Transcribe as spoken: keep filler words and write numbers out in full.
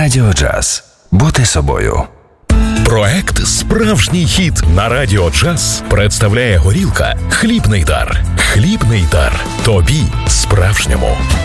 Радіо Джаз. Бути собою. Проект «Справжній хіт» на Радіо Джаз представляє горілка «Хлібний дар». Хлібний дар. Тобі справжньому.